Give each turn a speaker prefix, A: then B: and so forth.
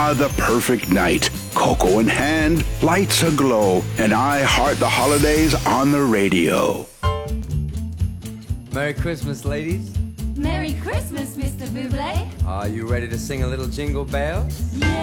A: the perfect night. Cocoa in hand, lights aglow, and I heart the holidays on the radio.
B: Merry Christmas, ladies.
C: Merry Christmas, Mr. Bublé.
B: Are you ready to sing a little Jingle Bells?
C: Yeah.